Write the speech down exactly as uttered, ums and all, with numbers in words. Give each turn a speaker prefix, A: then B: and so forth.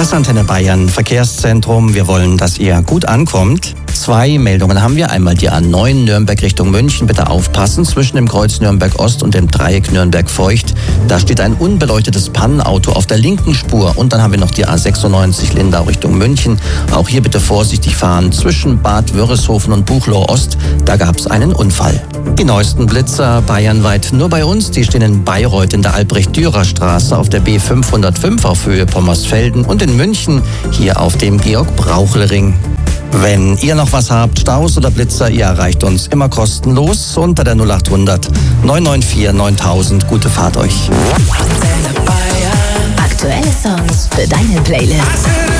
A: Das Antenne Bayern Verkehrszentrum. Wir wollen, dass ihr gut ankommt. Zwei Meldungen haben wir. Einmal die A neun Nürnberg Richtung München. Bitte aufpassen, zwischen dem Kreuz Nürnberg Ost und dem Dreieck Nürnberg Feucht. Da steht ein unbeleuchtetes Pannenauto auf der linken Spur. Und dann haben wir noch die A sechsundneunzig Lindau Richtung München. Auch hier bitte vorsichtig fahren. Zwischen Bad Wörishofen und Buchloe Ost, da gab es einen Unfall. Die neuesten Blitzer bayernweit nur bei uns. Die stehen in Bayreuth in der Albrecht-Dürer-Straße auf der B fünfhundertfünf auf Höhe Pommersfelden und in München hier auf dem Georg-Brauchl-Ring. Wenn ihr noch was habt, Staus oder Blitzer, ihr erreicht uns immer kostenlos unter der null achthundert neun neun vier neuntausend. Gute Fahrt euch.
B: Aktuelle Songs für deine Playlist.